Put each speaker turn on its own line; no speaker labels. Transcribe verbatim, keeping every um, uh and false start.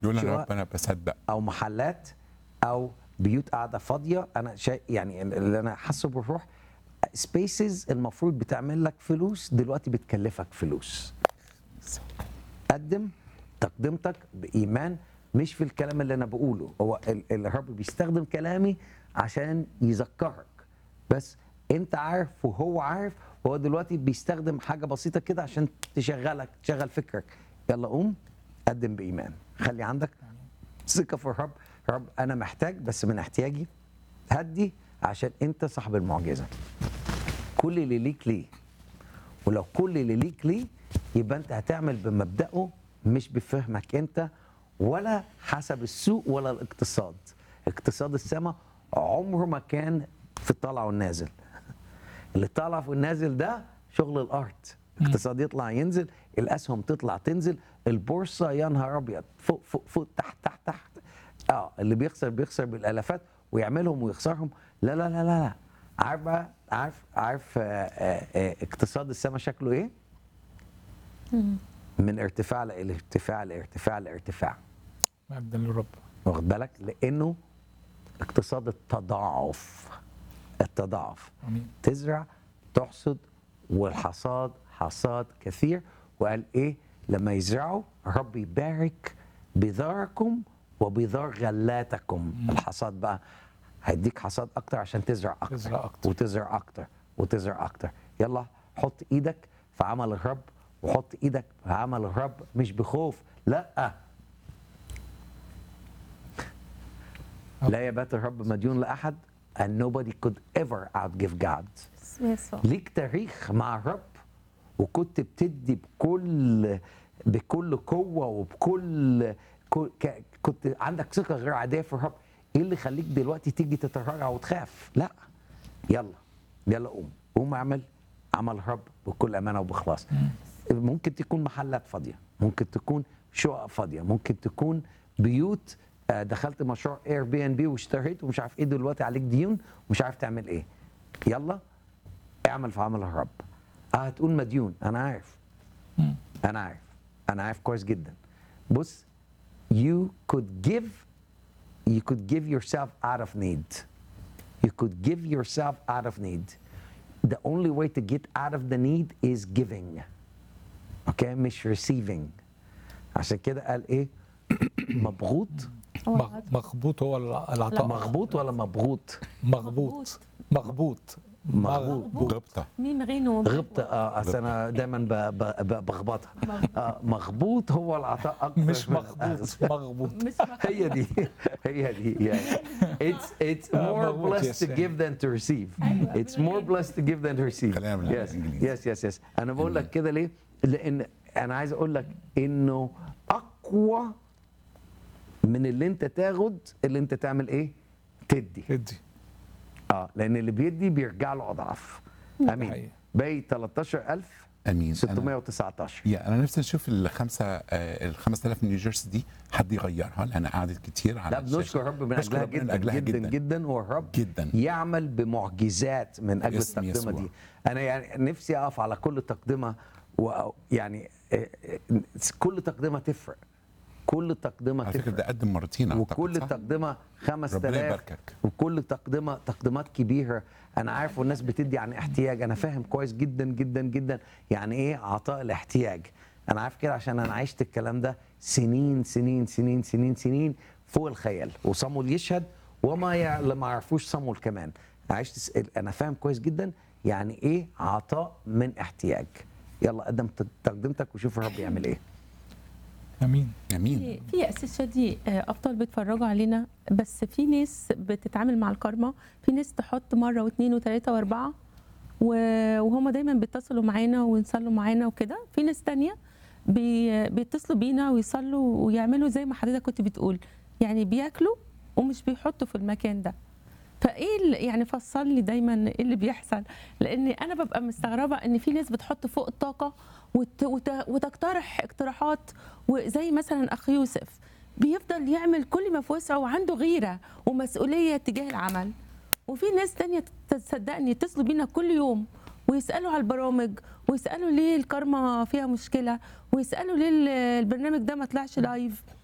يقول انا
شقق
رب انا بصدق.
او محلات او بيوت قاعده فاضيه. انا شيء يعني اللي انا حاسه بالروح، سبيسز المفروض بتعمل لك فلوس دلوقتي بتكلفك فلوس. قدم تقدمتك بايمان، مش في الكلام اللي انا بقوله. هو ال- الرب بيستخدم كلامي عشان يذكرك، بس انت عارف وهو عارف. هو دلوقتي بيستخدم حاجه بسيطه كده عشان تشغلك، تشغل فكرك. يلا قوم قدم بايمان، خلي عندك ثقه في الرب. رب انا محتاج، بس من احتياجي هدي عشان انت صاحب المعجزه. كل اللي ليك ليه، ولو كل اللي ليك ليه يبقى انت هتعمل بمبدأه مش بفهمك انت ولا حسب السوق ولا الاقتصاد. اقتصاد السماء عمره ما كان في الطالع والنازل. اللي طالع والنازل ده شغل الارض. اقتصاد يطلع ينزل، الاسهم تطلع تنزل، البورصه يا نهار ابيض فوق فوق فوق تحت تحت تحت. اه اللي بيخسر بيخسر بالالافات ويعملهم ويخسرهم. لا لا لا لا لا. عارف بقى، عارف عارف آه آه آه اقتصاد السماء شكله ايه؟ من ارتفاع لارتفاع لارتفاع لارتفاع.
مجدا للرب.
واخد بالك؟ لانه اقتصاد التضاعف. التضاعف.
امين.
تزرع تحصد، والحصاد حصاد كثير. وقال ايه لما يزرعوا؟ الرب يبارك بذاركم وبذار غلاتكم. الحصاد بقى هيديك حصاد اكتر عشان تزرع اكتر,
تزرع أكتر.
وتزرع اكتر وتزرع اكتر. يلا حط ايدك في عمل الرب، وحط ايدك في عمل الرب مش بخوف. لا لا يبات الرب مديون لاحد and nobody could ever outgive God.
يسوع.
ليك تاريخ مع الرب، وكنت بتدي بكل بكل قوه وبكل كل- ك- كنت عندك ثقه غير عاديه في الرب. ايه اللي يخليك دلوقتي تيجي تتراجع وتخاف؟ لا، يلا يلا قوم قوم اعمل عمل الرب بكل امانه وبخلاص. ممكن تكون محلات فاضيه، ممكن تكون شقق فاضيه، ممكن تكون بيوت. آه، دخلت مشروع اير بي ان بي واشتريت ومش عارف ايه، دلوقتي عليك ديون ومش عارف تعمل ايه. يلا اعمل في عمل الرب. اه هتقول مديون، انا عارف انا عارف انا عارف كويس جدا. بص، you could give you could give yourself out of need. You could give yourself out of need. The only way to get out of the need is giving. Okay, مش receiving. عشان كده قال ايه؟ مبغوط.
هو
مغ- مغبوط هو العطاء.
مغبوط ولا مبغوط؟
مغبوط مغبوط
مغبوط.
غبطه.
ميم غين وميم
غبط. اه اصل انا دايما ب- ب- ب- بخبطها. آه مغبوط هو العطاء اكتر
مش
من
مغبوط
الأخذ.
مغبوط.
مش
هي دي هي دي يعني it's it's
آه،
more
مغبوط،
blessed
yes.
to give than to receive. It's more blessed to give than to receive.
خلينا من
yes
الإنجليزي.
yes yes yes. انا بقول لك كده ليه؟ لان انا عايز اقول لك انه اقوى من اللي انت تاخد اللي انت تعمل ايه؟ تدي.
ادي.
اه لان اللي بيدي بيرجع له اضعاف. امين.
حقيقي.
باقي تلتاشر ألف
امين. أنا-
وستمية وتسعتاشر.
يا انا نفسي اشوف الخمسه آه، ال خمسة آلاف نيوجيرسي دي حد يغيرها، لان قعدت كتير على
لا بنشكر
الشاشة.
الرب من
نشكر
اجلها
ربنا من
جدا
أجلها
جدا جدا, جدا والرب
جدا.
يعمل بمعجزات من اجل
باسم
التقدمه
يسوع.
دي. انا يعني نفسي اقف على كل تقدمه، ويعني كل تقدمه تفرق. كل تقدمه
على فكره
تفرق.
ده قدم مرتين أعتقد،
وكل
صح؟
تقدمه خمسة آلاف.
ربنا يباركك.
وكل تقدمه تقدمات كبيره. انا عارف والناس بتدي عن احتياج. انا فاهم كويس جدا جدا جدا يعني ايه عطاء الاحتياج. انا عارف كده عشان انا عشت الكلام ده سنين سنين سنين سنين سنين فوق الخيال. وصمول يشهد وما يع... ما يعرفوش صمول كمان. عشت س... انا فاهم كويس جدا يعني ايه عطاء من احتياج. يلا قدم تقدمتك وشوف الرب يعمل ايه.
امين.
امين.
في في اساس شديد ابطال بيتفرجوا علينا، بس في ناس بتتعامل مع الكارما. في ناس تحط مره واثنين وثلاثه واربعه و- وهم دايما بيتصلوا معانا ونصلوا معانا وكده. في ناس تانية بي- بيتصلوا بينا ويصلوا ويعملوا زي ما حضرتك كنت بتقول، يعني بياكلوا ومش بيحطوا في المكان ده. فايه اللي- يعني فصل لي دايما ايه اللي بيحصل، لان انا ببقى مستغربه ان في ناس بتحط فوق الطاقه وت- وت- وتقترح اقتراحات. وزي مثلا اخ يوسف بيفضل يعمل كل ما في وسعه وعنده غيره ومسؤوليه تجاه العمل. وفي ناس تانية تصدقني يتصلوا بينا كل يوم ويسالوا على البرامج، ويسالوا ليه الكارما فيها مشكله، ويسالوا ليه البرنامج ده ما طلعش لايف.